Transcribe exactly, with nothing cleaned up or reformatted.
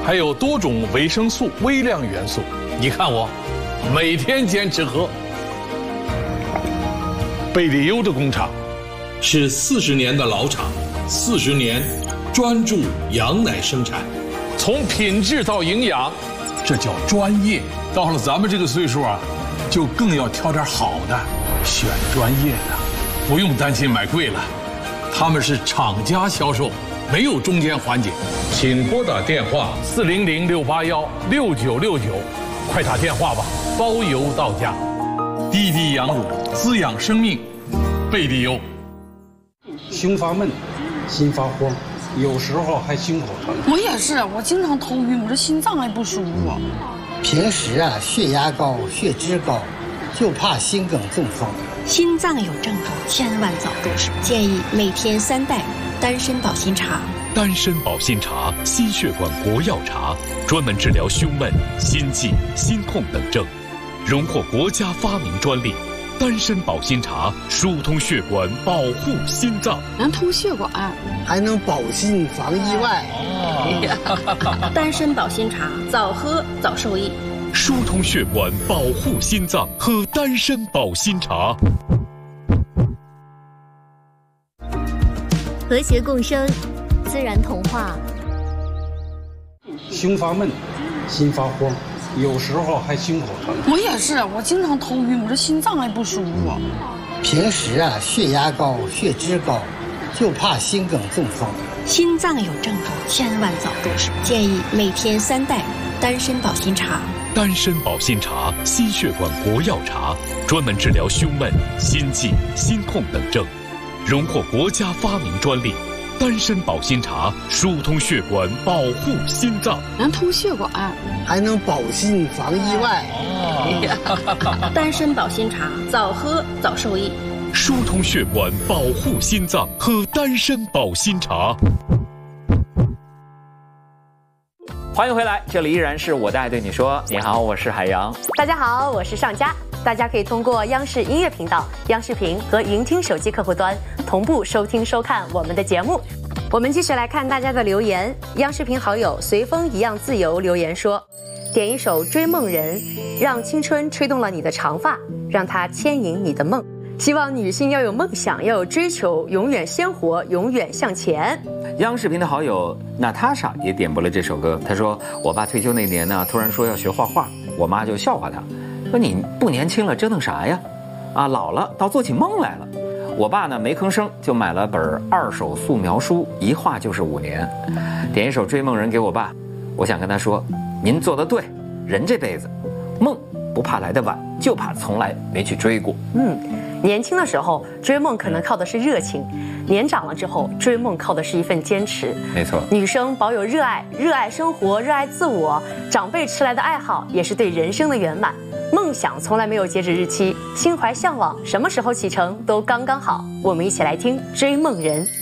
还有多种维生素、微量元素。你看我，每天坚持喝。贝利优的工厂是四十年的老厂，四十年专注羊奶生产，从品质到营养，这叫专业。到了咱们这个岁数啊，就更要挑点好的，选专业的，不用担心买贵了。他们是厂家销售，没有中间环节。请拨打电话四零零六八幺六九六九，快打电话吧，包邮到家。滴滴羊乳滋养生命，贝利优。 胸发闷，心发慌，有时候还心口疼。 我也是，我经常头晕，我这心脏还不舒服。 平时啊，血压高、血脂高，就怕心梗中风。 心脏有症状，千万早住手。建议每天三袋丹参保心茶。 丹参保心茶，心血管国药茶，专门治疗胸闷、心悸、心痛等症，荣获国家发明专利。丹参保心茶疏通血管，保护心脏， 能通血管， 还能保心防意外。 哦、丹参保心茶，早喝早受益。 疏通血管，保护心脏，喝丹参保心茶。 和谐共生，自然童话。 胸发闷，心发慌，有时候还心口疼。 我也是，我经常头晕，我这心脏还不舒服。 平时啊，血压高、血脂高，就怕心梗中风。 心脏有症状，千万早住手。建议每天三袋丹参保心茶。 丹参保心茶，心血管国药茶，专门治疗胸闷、心悸、心痛等症，荣获国家发明专利。丹参保心茶疏通血管，保护心脏， 能通血管， 还能保心防意外。 哦、丹参保心茶，早喝早受益。 疏通血管，保护心脏，喝丹参保心茶。 欢迎回来，这里依然是我的爱对你说。你好，我是海洋。 大家好，我是上佳。大家可以通过央视音乐频道、央视频和云听手机客户端同步收听收看我们的节目。我们继续来看大家的留言。央视频好友随风一样自由留言说，点一首《追梦人》，让青春吹动了你的长发，让它牵引你的梦。希望女性要有梦想，要有追求，永远鲜活，永远向前。 央视频的好友娜塔莎也点播了这首歌。她说，我爸退休那年呢，突然说要学画画，我妈就笑话他，说你不年轻了折腾啥呀？啊，老了倒做起梦来了。我爸呢没吭声，就买了本二手素描书，一画就是五年。点一首《追梦人》给我爸，我想跟他说，您做得对，人这辈子梦不怕来得晚，就怕从来没去追过。 嗯，年轻的时候追梦可能靠的是热情，年长了之后追梦靠的是一份坚持。 没错， 女生保有热爱，热爱生活，热爱自我，长辈迟来的爱好也是对人生的圆满。梦想从来没有截止日期，心怀向往，什么时候启程都刚刚好。我们一起来听《追梦人》。